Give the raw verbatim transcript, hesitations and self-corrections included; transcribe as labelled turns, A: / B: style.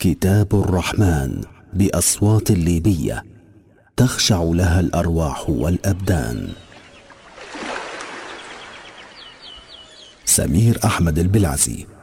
A: كتاب الرحمن بأصوات ليبية تخشع لها الأرواح والأبدان. سمير أحمد البلعزي.